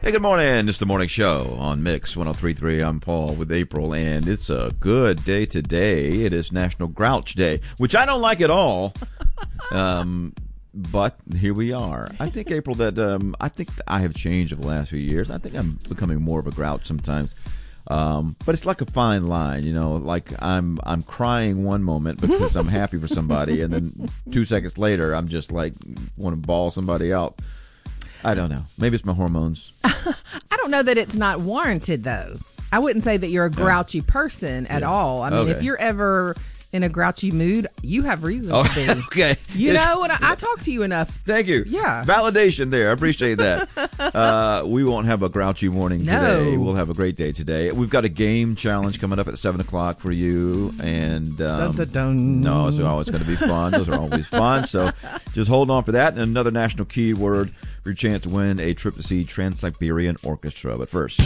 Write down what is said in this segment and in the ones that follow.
Hey, good morning. It's the morning show on Mix 103.3. I'm Paul with April, and it's a good day today. It is National Grouch Day, which I don't like at all. But here we are. I think, April, that I think I have changed over the last few years. I think I'm becoming more of a grouch sometimes. But it's like a fine line, you know, like I'm crying one moment because I'm happy for somebody, and then 2 seconds later I'm just like want to bawl somebody out. I don't know. Maybe it's my hormones. I don't know that it's not warranted, though. I wouldn't say that you're a grouchy person at all. I mean, if you're ever in a grouchy mood, you have reason to be. Okay. You know, and I talk to you enough. Thank you. Yeah. Validation there. I appreciate that. We won't have a grouchy morning today. We'll have a great day today. We've got a game challenge coming up at 7 o'clock for you. And dun, dun, dun. No, it's always going to be fun. Those are always fun. So just hold on for that. And another national keyword for your chance to win a trip to see Trans-Siberian Orchestra. But first,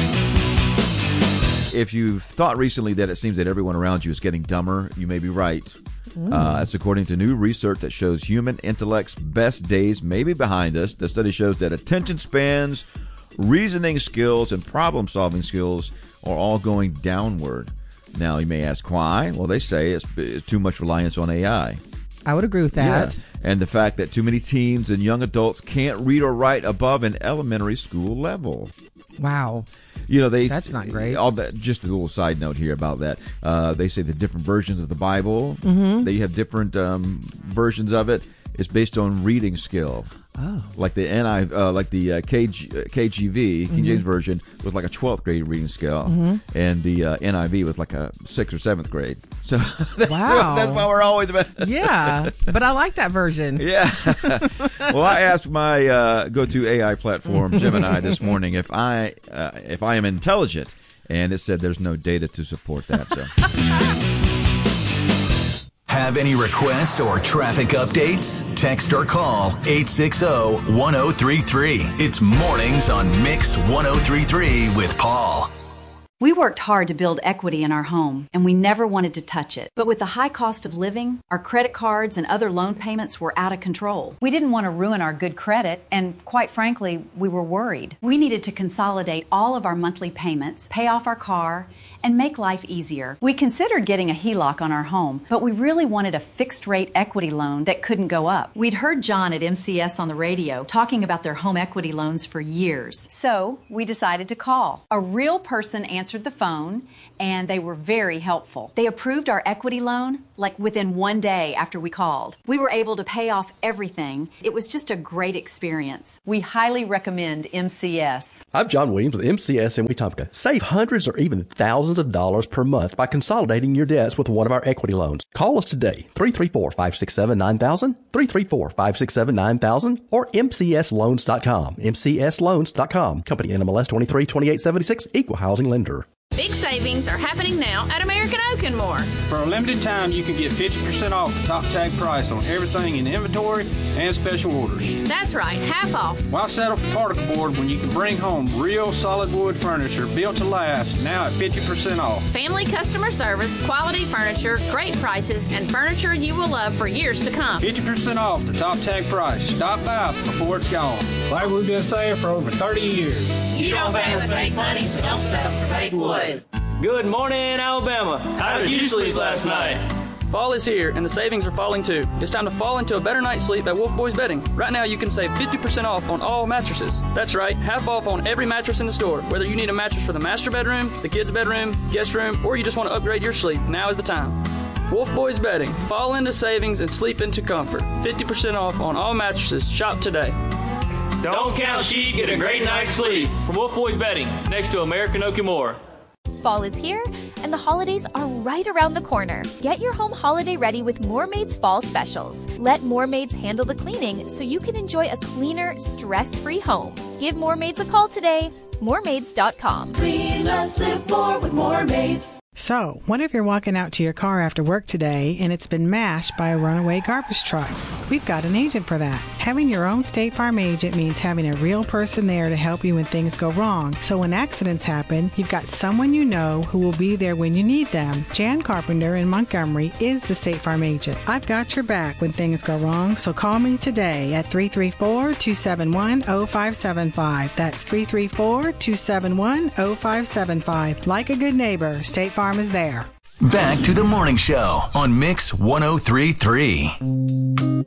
if you've thought recently that it seems that everyone around you is getting dumber, you may be right. That's according to new research that shows human intellect's best days may be behind us. The study shows that attention spans, reasoning skills, and problem-solving skills are all going downward. Now, you may ask why. Well, they say it's too much reliance on AI. I would agree with that. Yes. And the fact that too many teens and young adults can't read or write above an elementary school level. Wow. You know, that's not great. All that. Just a little side note here about that. They say the different versions of the Bible. They have different versions of it. It's based on reading skill. Oh, like the KJV, King James Version, was like a 12th grade reading skill, and the NIV was like a 6th or 7th grade. So that's why we're always about. Yeah, but I like that version. Yeah. Well, I asked my go-to AI platform, Gemini, this morning if I am intelligent, and it said there's no data to support that. So. Have any requests or traffic updates? Text or call 860-1033. It's mornings on Mix 1033 with Paul. We worked hard to build equity in our home, and we never wanted to touch it. But with the high cost of living, our credit cards and other loan payments were out of control. We didn't want to ruin our good credit, and quite frankly, we were worried. We needed to consolidate all of our monthly payments, pay off our car, and make life easier. We considered getting a HELOC on our home, but we really wanted a fixed-rate equity loan that couldn't go up. We'd heard John at MCS on the radio talking about their home equity loans for years. So we decided to call. A real person answered the phone, and they were very helpful. They approved our equity loan like within 1 day after we called. We were able to pay off everything. It was just a great experience. We highly recommend MCS. I'm John Williams with MCS in Wetumpka. Save hundreds or even thousands of dollars per month by consolidating your debts with one of our equity loans. Call us today, 334-567-9000, 334-567-9000, or mcsloans.com, mcsloans.com. Company NMLS 232876, Equal Housing Lender. Big savings are happening now at American Oak & More. For a limited time, you can get 50% off the top tag price on everything in inventory and special orders. That's right, half off. Why settle for particle board when you can bring home real solid wood furniture built to last, now at 50% off? Family customer service, quality furniture, great prices, and furniture you will love for years to come. 50% off the top tag price. Stop by before it's gone. Like we've been saying for over 30 years. You don't pay with fake money, so don't settle for fake wood. Good morning, Alabama. How did you sleep last night? Fall is here, and the savings are falling too. It's time to fall into a better night's sleep at Wolf Boys Bedding. Right now, you can save 50% off on all mattresses. That's right, half off on every mattress in the store. Whether you need a mattress for the master bedroom, the kids' bedroom, guest room, or you just want to upgrade your sleep, now is the time. Wolf Boys Bedding. Fall into savings and sleep into comfort. 50% off on all mattresses. Shop today. Don't count sheep, get a great night's sleep. From Wolf Boys Bedding, next to American Oak & More. Fall is here, and the holidays are right around the corner. Get your home holiday ready with Moormaid's Fall Specials. Let Moormaids handle the cleaning so you can enjoy a cleaner, stress-free home. Give Moormaids a call today. Moormaids.com. Clean less, live more with Moormaids. So, what if you're walking out to your car after work today and it's been mashed by a runaway garbage truck? We've got an agent for that. Having your own State Farm agent means having a real person there to help you when things go wrong. So when accidents happen, you've got someone you know who will be there when you need them. Jan Carpenter in Montgomery is the State Farm agent. I've got your back when things go wrong, so call me today at 334-271-0575. That's 334-271-0575. Like a good neighbor, State Farm is there. Back to the morning show on Mix 103.3.